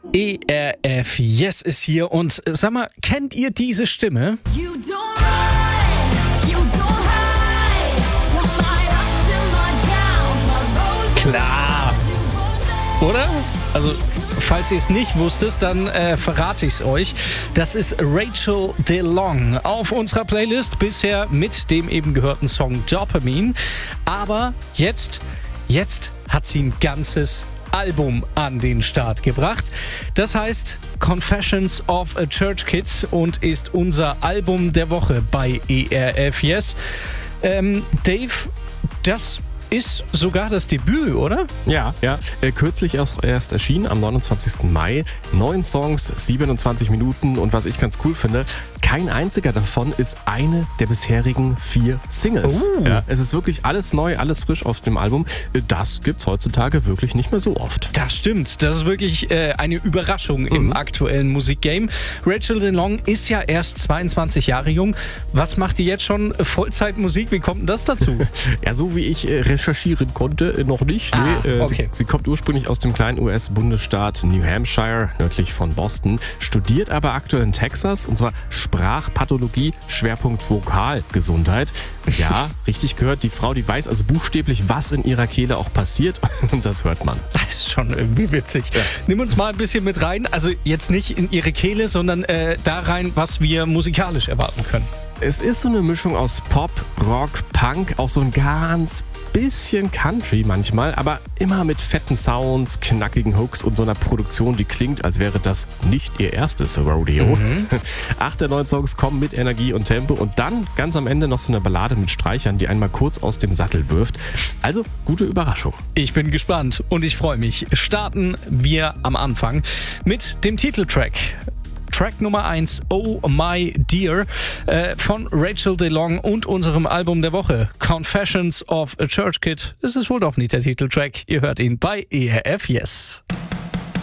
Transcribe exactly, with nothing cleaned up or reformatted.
E R F Yes ist hier und äh, sag mal, kennt ihr diese Stimme? You don't run, you don't hide, from my ups and my downs, my lows and Klar, oder? Also, falls ihr es nicht wusstet, dann äh, verrate ich es euch. Das ist Rachel DeLong auf unserer Playlist, bisher mit dem eben gehörten Song Dopamine. Aber jetzt, jetzt hat sie ein ganzes Album an den Start gebracht. Das heißt Confessions of a Church Kid und ist unser Album der Woche bei E R F Yes. Ähm, Dave, das ist sogar das Debüt, oder? Ja, ja. Äh, kürzlich erst, erst erschienen, am neunundzwanzigsten Mai. Neun Songs, siebenundzwanzig Minuten. Und was ich ganz cool finde, kein einziger davon ist eine der bisherigen vier Singles. Oh. Ja, es ist wirklich alles neu, alles frisch auf dem Album. Das gibt's heutzutage wirklich nicht mehr so oft. Das stimmt. Das ist wirklich äh, eine Überraschung mhm. im aktuellen Musikgame. Rachel DeLong ist ja erst zweiundzwanzig Jahre jung. Was macht die jetzt schon Vollzeitmusik? Wie kommt denn das dazu? Ja, so wie ich äh, recherchieren konnte, äh, noch nicht. Ah, nee, äh, okay. sie, sie kommt ursprünglich aus dem kleinen U S-Bundesstaat New Hampshire, nördlich von Boston, studiert aber aktuell in Texas, und zwar Sprachpathologie, Schwerpunkt Vokalgesundheit. Ja, richtig gehört, die Frau, die weiß also buchstäblich, was in ihrer Kehle auch passiert, und das hört man. Das ist schon irgendwie witzig. Ja. Nimm uns mal ein bisschen mit rein, also jetzt nicht in ihre Kehle, sondern äh, da rein, was wir musikalisch erwarten können. Es ist so eine Mischung aus Pop, Rock, Punk, auch so ein ganz bisschen Country manchmal, aber immer mit fetten Sounds, knackigen Hooks und so einer Produktion, die klingt, als wäre das nicht ihr erstes Rodeo. Mhm. Acht der neun Songs kommen mit Energie und Tempo und dann ganz am Ende noch so eine Ballade mit Streichern, die einmal kurz aus dem Sattel wirft. Also gute Überraschung. Ich bin gespannt und ich freue mich. Starten wir am Anfang mit dem Titeltrack. Track Nummer eins, Oh My Dear, äh, von Rachel DeLong und unserem Album der Woche, Confessions of a Church Kid. Es ist wohl doch nicht der Titeltrack. Ihr hört ihn bei E R F Yes.